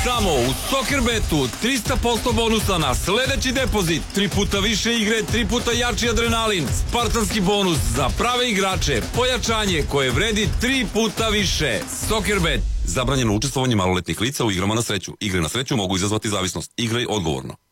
Samo u Soccerbetu 300% bonusa na sledeći depozit, 3 puta više igre, 3 puta jači adrenalin, spartanski bonus za prave igrače, pojačanje koje vredi 3 puta više. Soccerbet. Zabranjeno učestvovanje maloletnih lica u igrama na sreću. Igre na sreću mogu izazvati zavisnost. Igraj odgovorno.